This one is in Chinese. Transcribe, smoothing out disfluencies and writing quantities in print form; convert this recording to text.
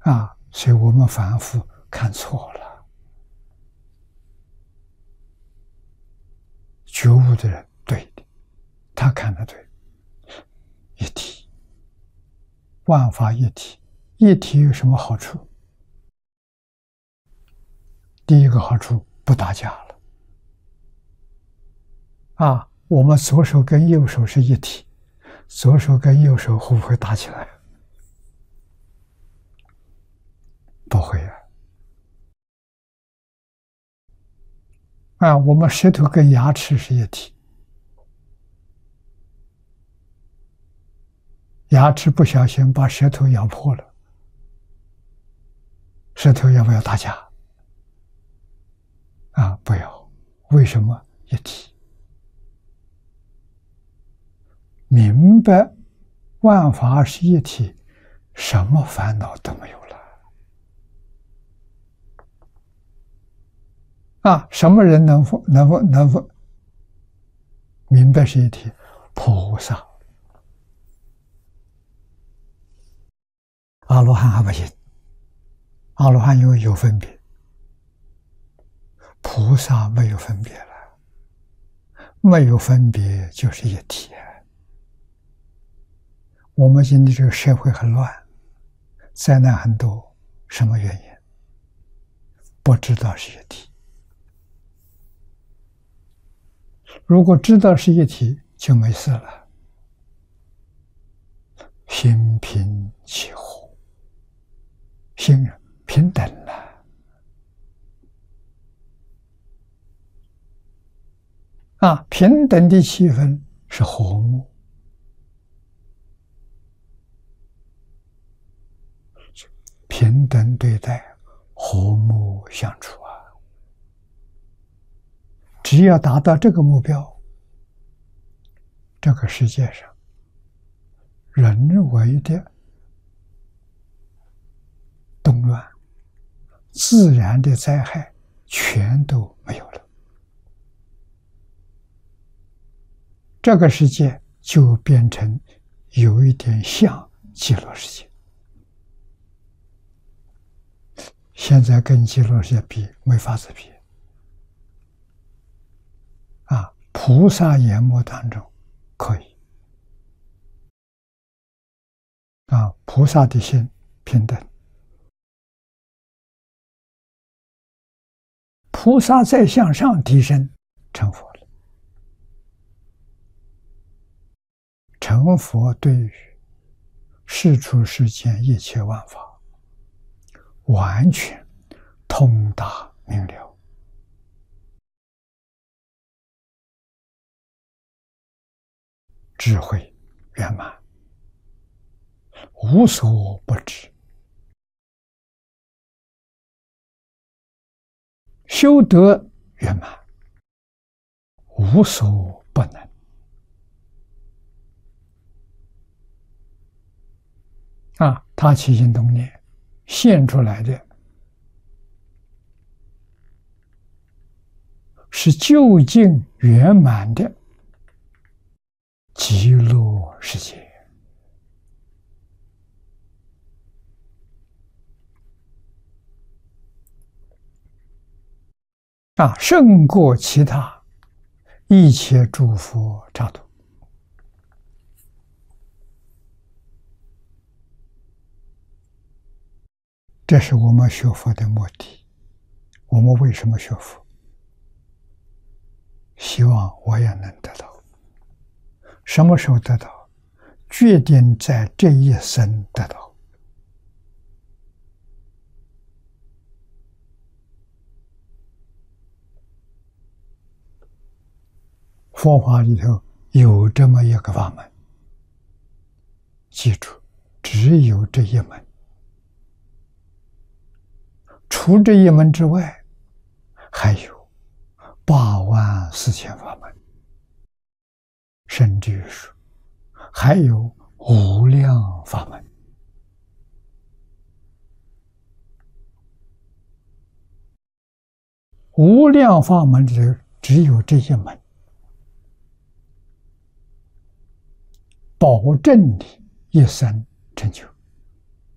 所以我们反复看错了。觉悟的人对的，他看得对。一体，万法一体，一体有什么好处？第一个好处，不打架了。我们左手跟右手是一体，左手跟右手会不会打起来？不会我们舌头跟牙齿是一体，牙齿不小心把舌头咬破了，舌头要不要打架？不要。为什么？一体。明白万法是一体，什么烦恼都没有了。什么人能否明白是一体？菩萨。阿罗汉还不行，阿罗汉因为有分别，菩萨没有分别了，没有分别就是一体。我们现在这个社会很乱，灾难很多，什么原因？不知道是一体。如果知道是一体，就没事了。心平气和，心平等了。平等的气氛是和睦，平等对待，和睦相处只要达到这个目标，这个世界上人为的动乱、自然的灾害全都没有了，这个世界就变成有一点像极乐世界。现在跟极乐世界比，没法子比。菩萨眼目当中可以。菩萨的心平等。菩萨再向上提升，成佛了。成佛对于世出世间一切万法，完全通达明了。智慧圆满，无所不知，修德圆满，无所不能。他起心动念现出来的是究竟圆满的极乐世界。胜过其他一切诸佛刹土。这是我们学佛的目的。我们为什么学佛？希望我也能得到。什么时候得到？决定在这一生得到。佛法里头有这么一个法门，记住，只有这一门。除这一门之外，还有84000法门，甚至于说还有无量法门。无量法门里只有这一门，保证你一生成就。